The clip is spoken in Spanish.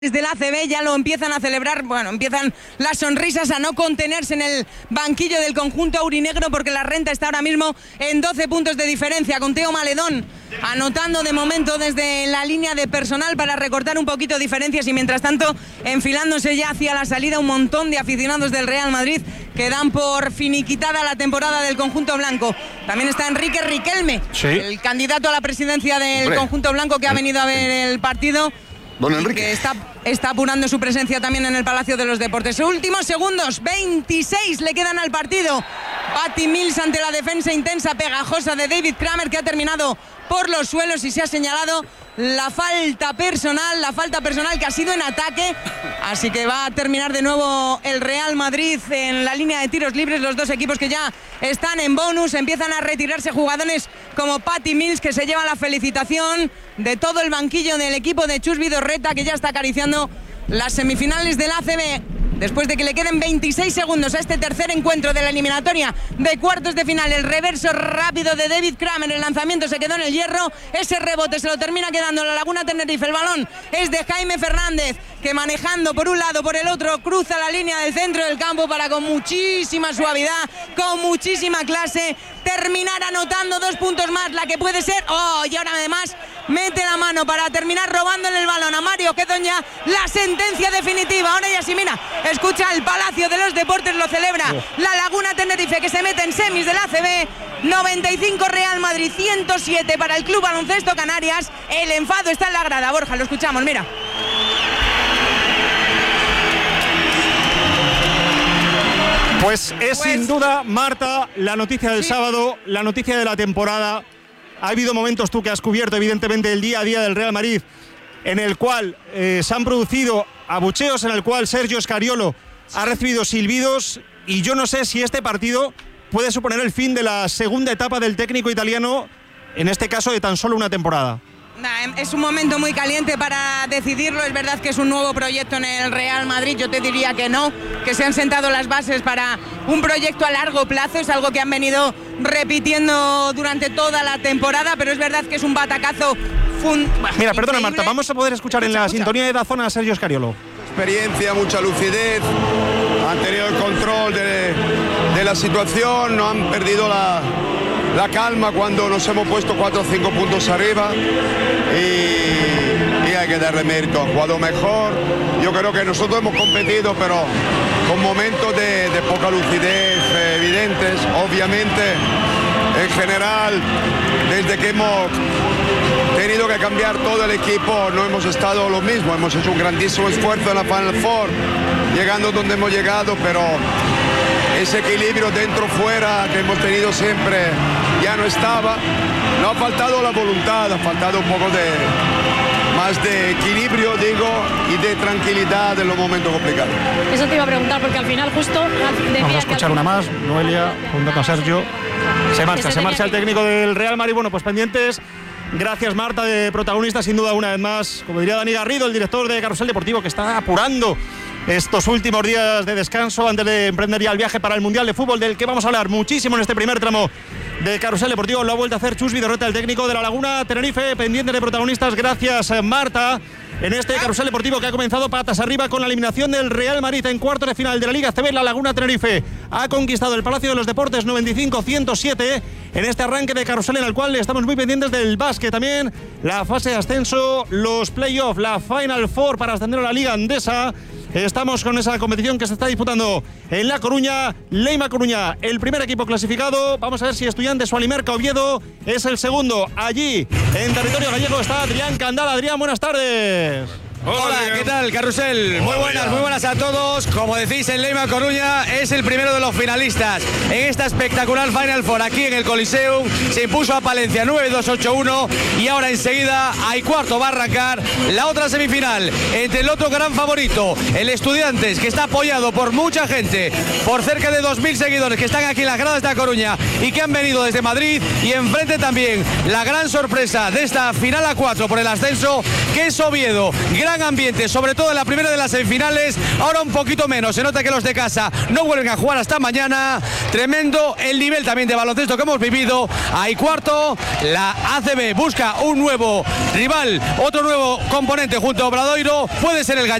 Desde la ACB ya lo empiezan a celebrar, empiezan las sonrisas a no contenerse en el banquillo del conjunto aurinegro, porque la Renta está ahora mismo en 12 puntos de diferencia, con Teo Maledón anotando de momento desde la línea de personal para recortar un poquito diferencias, y mientras tanto enfilándose ya hacia la salida un montón de aficionados del Real Madrid que dan por finiquitada la temporada del conjunto blanco. También está Enrique Riquelme, sí, el candidato a la presidencia del conjunto blanco, que ha venido a ver el partido. Don Enrique. Que está apurando su presencia también en el Palacio de los Deportes. Últimos segundos, 26 le quedan al partido. Patty Mills ante la defensa intensa, pegajosa de David Kramer, que ha terminado por los suelos, y se ha señalado la falta personal que ha sido en ataque. Así que va a terminar de nuevo el Real Madrid en la línea de tiros libres. Los dos equipos que ya están en bonus, empiezan a retirarse jugadores como Patty Mills, que se lleva la felicitación de todo el banquillo del equipo de Chus Vidorreta, que ya está acariciando las semifinales del ACB. Después de que le queden 26 segundos a este tercer encuentro de la eliminatoria de cuartos de final, el reverso rápido de David Kramer, el lanzamiento se quedó en el hierro, ese rebote se lo termina quedando la Laguna Tenerife, el balón es de Jaime Fernández, que manejando por un lado, por el otro, cruza la línea del centro del campo para, con muchísima suavidad, con muchísima clase, terminar anotando 2 puntos más, la que puede ser, y ahora además mete la mano para terminar robándole el balón a Mario Quedoña, la sentencia definitiva. Ahora ya sí, mira, escucha el Palacio de los Deportes, lo celebra la Laguna Tenerife, que se mete en semis del ACB. 95 Real Madrid, 107 para el Club Baloncesto Canarias. El enfado está en la grada, Borja, lo escuchamos, mira. Pues es sin duda, Marta, la noticia del sábado, la noticia de la temporada. Ha habido momentos, tú que has cubierto evidentemente el día a día del Real Madrid, en el cual se han producido abucheos, en el cual Sergio Scariolo ha recibido silbidos, y yo no sé si este partido puede suponer el fin de la segunda etapa del técnico italiano, en este caso de tan solo una temporada. Es un momento muy caliente para decidirlo. Es verdad que es un nuevo proyecto en el Real Madrid. Yo te diría que no, que se han sentado las bases para un proyecto a largo plazo. Es algo que han venido repitiendo durante toda la temporada, pero es verdad que es un batacazo Mira, perdona, Marta, vamos a poder escuchar en la sintonía de Dazón a Sergio Scariolo. Experiencia, mucha lucidez, han tenido el control de la situación, no han perdido la calma cuando nos hemos puesto 4 o 5 puntos arriba, y hay que darle mérito. Han jugado mejor. Yo creo que nosotros hemos competido, pero con momentos de poca lucidez evidentes. Obviamente, en general, desde que hemos tenido que cambiar todo el equipo, no hemos estado lo mismo. Hemos hecho un grandísimo esfuerzo en la Final Four, llegando donde hemos llegado, pero ese equilibrio dentro-fuera que hemos tenido siempre ya no estaba. No ha faltado la voluntad, ha faltado un poco más de equilibrio, digo, y de tranquilidad en los momentos complicados. Eso te iba a preguntar, porque al final justo... Vamos a escuchar una más, Noelia, junto con Sergio. Se marcha el técnico del Real Madrid. Bueno, pues pendientes. Gracias, Marta, de protagonista, sin duda, una vez más. Como diría Dani Garrido, el director de Carrusel Deportivo, que está apurando estos últimos días de descanso antes de emprender ya el viaje para el Mundial de Fútbol, del que vamos a hablar muchísimo en este primer tramo de Carrusel Deportivo. Lo ha vuelto a hacer Chus Vidorreta, el técnico de la Laguna Tenerife, pendiente de protagonistas. Gracias, Marta. En este Carrusel Deportivo que ha comenzado patas arriba con la eliminación del Real Madrid en cuartos de final de la Liga ACB, la Laguna Tenerife ha conquistado el Palacio de los Deportes 95-107 en este arranque de carrusel, en el cual estamos muy pendientes del básquet también, la fase de ascenso, los playoffs, la Final Four para ascender a la Liga Andesa. Estamos con esa competición que se está disputando en La Coruña. Leima Coruña, el primer equipo clasificado. Vamos a ver si Estudiantes o Alimerca Oviedo es el segundo. Allí, en territorio gallego, está Adrián Candal. Adrián, buenas tardes. Hola, ¿qué tal, Carrusel? Muy buenas a todos. Como decís, el Leima Coruña es el primero de los finalistas en esta espectacular Final Four aquí en el Coliseum. Se impuso a Palencia 9-2-8-1 y ahora enseguida hay cuarto, va a arrancar la otra semifinal entre el otro gran favorito, el Estudiantes, que está apoyado por mucha gente, por cerca de 2.000 seguidores que están aquí en las gradas de La Coruña y que han venido desde Madrid, y enfrente también la gran sorpresa de esta final a 4 por el ascenso, que es Oviedo. Gran gran ambiente, sobre todo en la primera de las semifinales. Ahora un poquito menos, se nota que los de casa no vuelven a jugar hasta mañana. Tremendo el nivel también de baloncesto que hemos vivido. Ahí cuarto, la ACB busca un nuevo rival, otro nuevo componente junto a Obradoiro. Puede ser el Gallego.